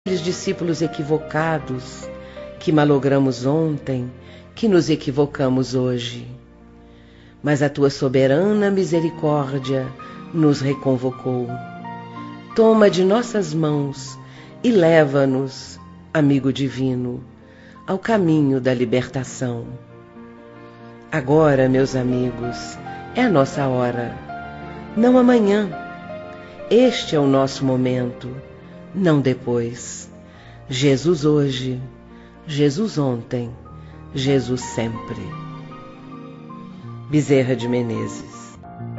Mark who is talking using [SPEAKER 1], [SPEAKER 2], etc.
[SPEAKER 1] discípulos equivocados, que malogramos ontem, que nos equivocamos hoje. Mas a tua soberana misericórdia nos reconvocou. Toma de nossas mãos e leva-nos, amigo divino, ao caminho da libertação. Agora, meus amigos, é a nossa hora, não amanhã. Este é o nosso momento, não depois. Jesus hoje, Jesus ontem, Jesus sempre. Bezerra de Menezes.